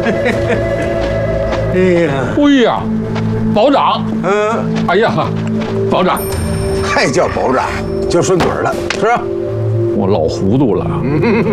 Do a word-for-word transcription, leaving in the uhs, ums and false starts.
哎呀， 哎呀，保长， 嗯， 哎呀，保长， 还叫保长，就顺嘴了，是吧？ 我老糊涂了。